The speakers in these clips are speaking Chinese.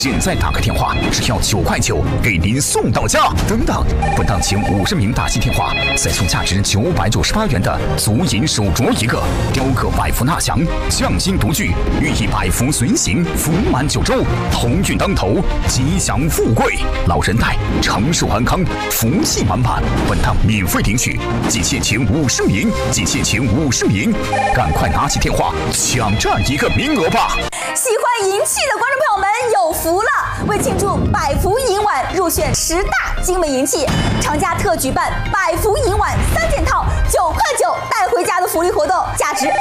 现在打个电话，只要9块9，给您送到家。等等，本档前50名打进电话，再送价值998元的足银手镯一个，雕刻百福纳祥，匠心独具，寓意百福随行，福满9州，鸿运当头，吉祥富贵，老人带，长寿安康，福气满满。本档免费领取，仅限前50名，仅限前50名，赶快拿起电话抢占一个名额吧！ 喜欢银器的观众朋友们有福了！为庆祝百福银碗入选10大精美银器，厂家特举办百福银碗3件套9块9带回家的福利活动，价值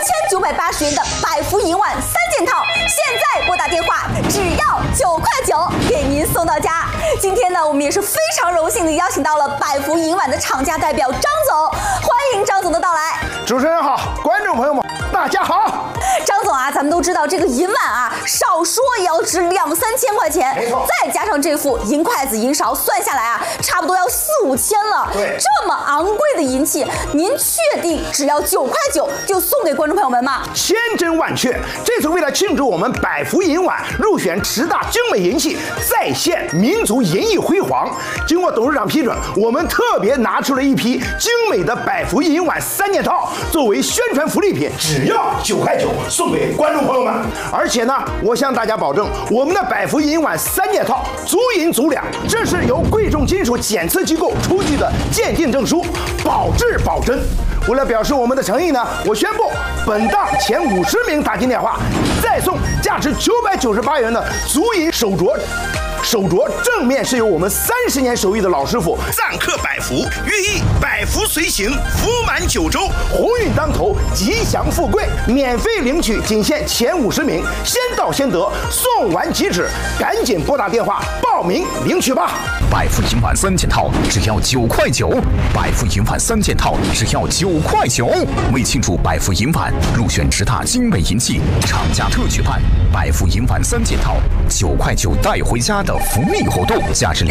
2980元的百福银碗3件套，现在拨打电话只要9块9，给您送到家。今天呢，我们也是非常荣幸的邀请到了百福银碗的厂家代表张总，欢迎张总的到来。 主持人好，观众朋友们大家好。 张总啊，咱们都知道这个银碗啊，少说也要值2、3千块钱， 没错， 再加上这副银筷子、银勺，算下来啊，差不多要4、5千了。 对， 这么昂贵的银器，您确定只要9块9就送给观众朋友们吗？ 千真万确，这次为了庆祝我们百福银碗入选10大精美银器，再现民族银艺辉煌，经过董事长批准，我们特别拿出了一批精美的百福银碗3件套，作为宣传福利品，只要9块9送给观众朋友们。而且呢，我向大家保证，我们的百福银碗3件套足银足两，这是由贵重金属检测机构出具的鉴定证书，保质保真。为了表示我们的诚意呢，我宣布本档前50名打进电话，再送价值998元的足银手镯。手镯正面是由我们30年手艺的老师傅赞刻百福，寓意百福随行，福满9州， 鸿运当头，吉祥富贵。免费领取，仅限前50名，先到先得，送完即止，赶紧拨打电话报名领取吧。 百福银碗3件套只要9块9，百福银碗3件套只要9块9。为庆祝百福银碗入选10大精美银器，厂家特举办百福银碗3件套9块9带回家的福利活动，价值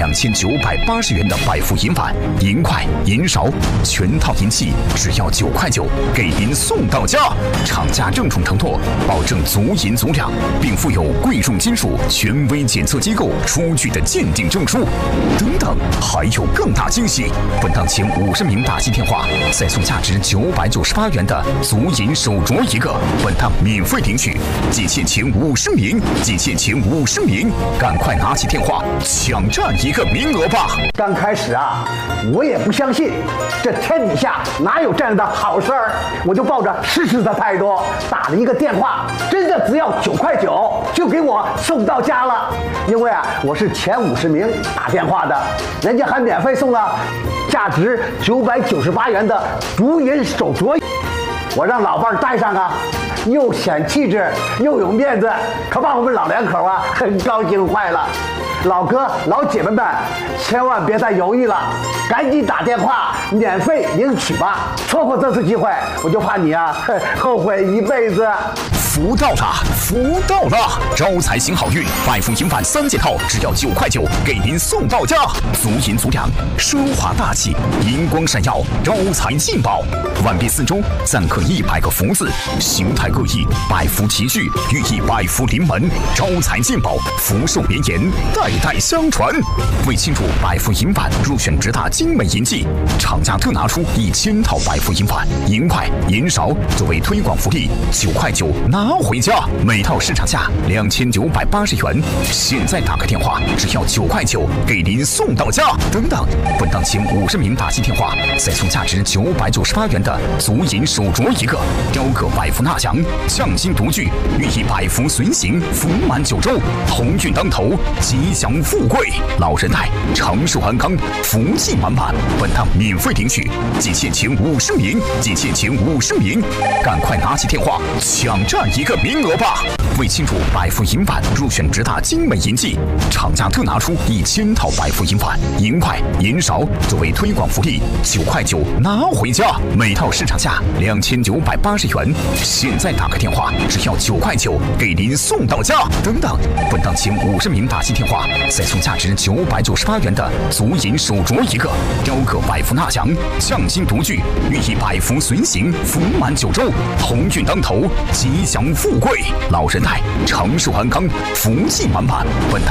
2980元的百福银碗、银筷、银勺，全套银器只要9块9，给您送到家。厂家郑重承诺，保证足银足两，并附有贵重金属权威检测机构出具的鉴定证书。等等，还有更大惊喜！本档前50名打进电话，再送价值998元的足银手镯一个，本档免费领取，仅限前50名，仅限前50名，赶快拿起电话抢占一个名额吧！ 刚开始啊，我也不相信这天底下哪有这样的好事儿，我就抱着试试的态度打了一个电话，真的只要9块9就给我送到家了。因为啊，我是前50名打电话的，人家还免费送了价值998元的足银手镯，我让老伴儿戴上啊，又显气质又有面子，可把我们老两口啊很高兴坏了。老哥老姐妹们，千万别再犹豫了，赶紧打电话免费领取吧！错过这次机会，我就怕你啊后悔一辈子。 福到了，福到了！招财行好运，百福银碗3件套只要9块9，给您送到家。足银足两，奢华大气，银光闪耀，招财进宝。碗壁4周錾刻100个福字，形态各异，百福齐聚，寓意百福临门，招财进宝，福寿绵延，代代相传。为庆祝百福银碗入选10大精美银器，厂家特拿出1000套百福银碗、银筷、银勺作为推广福利，9块9拿回家，每套市场价2980元，现在打个电话只要9块9，给您送到家。等等，本档前50名打进电话，再送价值998元的足银手镯一个，雕刻百福纳祥，匠心独具，寓意百福随行，福满9州，鸿运当头，吉祥富贵，老人带，长寿安康，福气满满。本档免费领取，仅限前50名，仅限前50名，赶快拿起电话抢占一个名额吧！为庆祝百福银碗入选10大精美银器，厂家特拿出1000套百福银碗、银筷、银勺作为推广福利，9块9拿回家，每套市场价2980元，现在打个电话只要9块9，给您送到家。等等，本档前50名打进电话，再送价值998元的足银手镯一个，雕刻百福纳祥，匠心独具，寓意百福随行，福满9州，鸿运当头，吉祥富贵，老人带，长寿安康，福气满满。本档